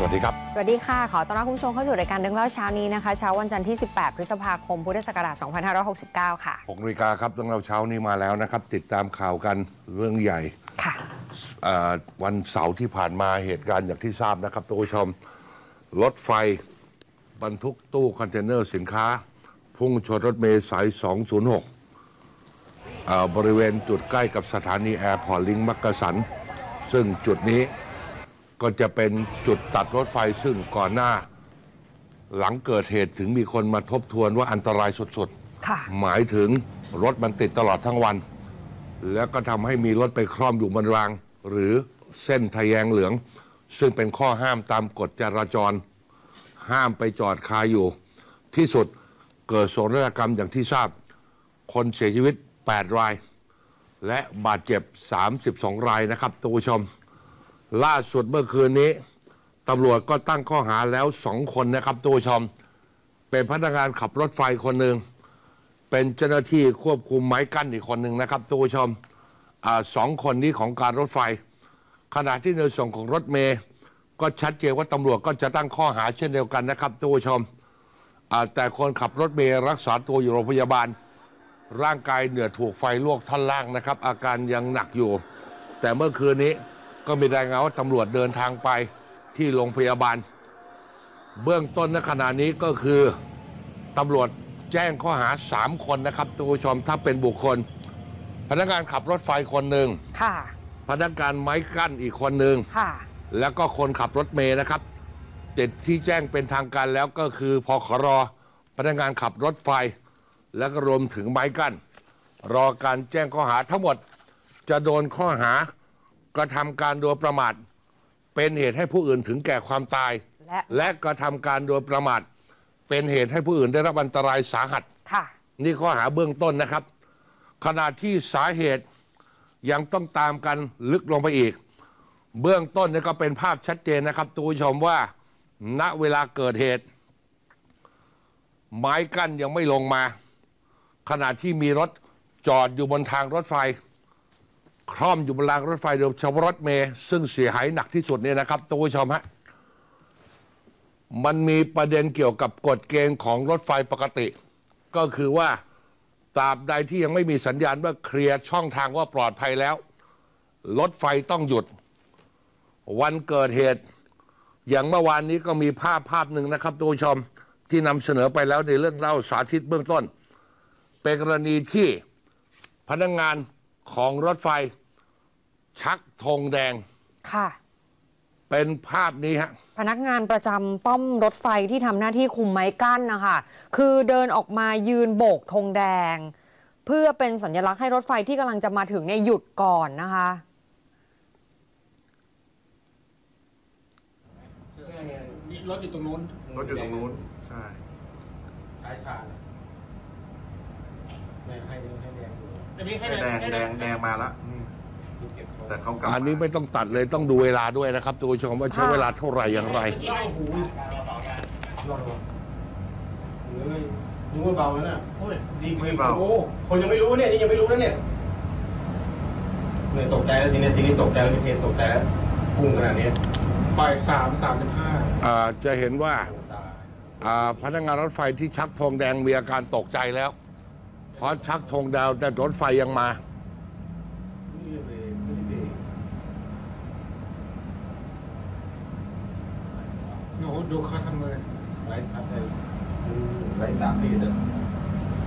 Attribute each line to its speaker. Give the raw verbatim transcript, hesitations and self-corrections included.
Speaker 1: วัสดีครับ
Speaker 2: สวัสดีค่ะขอต้อนรับคุณผู้ชมเข้าสู่รายการเรื่องเล่าเช้านี้นะคะเช้าวันจันทร์ที่สิบแปดพฤษภาคมพุทธศักราชสองพันห้าร้อยหกสิบเก้าค่ะ
Speaker 1: หกนาฬิกาครับเรื่องเล่าเช้านี้มาแล้วนะครับติดตามข่าวกันเรื่องใหญ่
Speaker 2: ค่ะ
Speaker 1: วันเสาร์ที่ผ่านมาเหตุการณ์อย่างที่ทราบนะครับท่านผู้ชมรถไฟบรรทุกตู้คอนเทนเนอร์สินค้าพุ่งชนรถเมล์สายสองศูนย์หกบริเวณจุดใกล้กับสถานีแอร์พอร์ตลิงก์มักกะสันซึ่งจุดนี้ก็จะเป็นจุดตัดรถไฟซึ่งก่อนหน้าหลังเกิดเหตุถึงมีคนมาทบทวนว่าอันตรายสุดๆหมายถึงรถมันติดตลอดทั้งวันแล้วก็ทำให้มีรถไปคล่อมอยู่บนรางหรือเส้นทะแยงเหลืองซึ่งเป็นข้อห้ามตามกฎจราจรห้ามไปจอดคาอยู่ที่สุดเกิดโศกนาฏกรรมอย่างที่ทราบคนเสียชีวิตแปดรายและบาดเจ็บสามสิบสองรายนะครับท่านผู้ชมล่าสุดเมื่อคืนนี้ตำรวจก็ตั้งข้อหาแล้วสองคนนะครับท่านผู้ชมเป็นพนักงานขับรถไฟคนหนึ่งเป็นเจ้าหน้าที่ควบคุมไม้กั้นอีกคนหนึ่งนะครับท่านผู้ชมอ่าสองคนนี้ของการรถไฟขณะที่ในส่วนของรถเมย์ก็ชัดเจนว่าตำรวจก็จะตั้งข้อหาเช่นเดียวกันนะครับท่านผู้ชมอ่าแต่คนขับรถเมย์รักษาตัวอยู่โรงพยาบาลร่างกายเหนือถูกไฟลวกท่อนล่างนะครับอาการยังหนักอยู่แต่เมื่อคืนนี้ก็มีรายงานว่าตำรวจเดินทางไปที่โรงพยาบาลเบื้องต้นณขณะนี้ก็คือตำรวจแจ้งข้อหาสามคนนะครับท่านผู้ชมถ้าเป็นบุคคลพนักงานขับรถไฟคนหนึ่ง
Speaker 2: ค่ะ
Speaker 1: พนักงานไม้กั้นอีกคนหนึ่ง
Speaker 2: ค่ะ
Speaker 1: แล้วก็คนขับรถเมย์นะครับติดที่แจ้งเป็นทางการแล้วก็คือพขรพนักงานขับรถไฟแล้วก็รวมถึงไม้กั้นรอการแจ้งข้อหาทั้งหมดจะโดนข้อหากระทำการโดยประมาทเป็นเหตุให้ผู้อื่นถึงแก่ความตาย และ และกระทำการโดยประมาทเป็นเหตุให้ผู้อื่นได้รับอันตรายสาหัส
Speaker 2: ค่ะ
Speaker 1: นี่ข้อหาเบื้องต้นนะครับขณะที่สาเหตุยังต้องตามกันลึกลงไปอีกเบื้องต้นนี่ก็เป็นภาพชัดเจนนะครับทุกผู้ชมว่าณเวลาเกิดเหตุไม้กั้นยังไม่ลงมาขณะที่มีรถจอดอยู่บนทางรถไฟคล่อมอยู่บนรางรถไฟโดยเฉพาะรถเมล์ซึ่งเสียหายหนักที่สุดเนี่ยนะครับท่านผู้ชมฮะมันมีประเด็นเกี่ยวกับกฎเกณฑ์ของรถไฟปกติก็คือว่าตราบใดที่ยังไม่มีสัญญาณว่าเคลียร์ช่องทางว่าปลอดภัยแล้วรถไฟต้องหยุดวันเกิดเหตุอย่างเมื่อวานนี้ก็มีภาพภาพหนึ่งนะครับท่านผู้ชมที่นำเสนอไปแล้วในเรื่องเล่าสาธิตเบื้องต้นเป็นกรณีที่พนักงานของรถไฟชักธงแดง
Speaker 2: ค่ะ
Speaker 1: เป็นภาพนี้ฮะ
Speaker 2: พนักงานประจำป้อมรถไฟที่ทำหน้าที่คุมไม้กั้นนะคะคือเดินออกมายืนโบกธงแดงเพื่อเป็นสัญลักษณ์ให้รถไฟที่กำลังจะมาถึงเนี่ยหยุดก่อนนะคะ
Speaker 3: รถอยู่ตรงนู้น
Speaker 4: รถอยู่ตรงนู้นใช่
Speaker 3: ท้ายชาเลยไม่ให้ให้แดงอันนี้ให้
Speaker 4: แดงแดงแดงมาแล้วแต่เขากลับ
Speaker 1: อันนี้ไม่ต้องตัดเลยต้องดูเวลาด้วยนะครับทุกผู้ชมว่าใช้เวลาเท่าไหร่อย่างไร
Speaker 3: นึกว่าเบาแล้วน่ะโอ้ยดี
Speaker 4: ไม่เบา
Speaker 3: โอ้คนยังไม่รู้เนี่ยนี่ยังไม่รู้นะเนี่ยเนี่ยตกใจแล้วทีนี้ทีนี้ตกใจแล้วทีนี้ตกใจแล้วพุ่งขนาดนี้บ่ายสามสามสิบห้า
Speaker 1: จะเห็นว่าพนักงานรถไฟที่ชักธงแดงมีอาการตกใจแล้วเพราะชักธงดาวแต่รถไฟยังมา
Speaker 3: ดูดูเขาทำเลยไร้ซับเลย
Speaker 4: ไร้สามปีเลย